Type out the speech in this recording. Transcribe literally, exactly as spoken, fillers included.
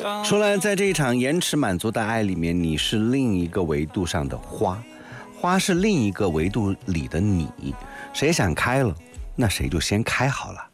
说了，在这一场延迟满足的爱里面，你是另一个维度上的花，花是另一个维度里的你，谁想开了，那谁就先开好了。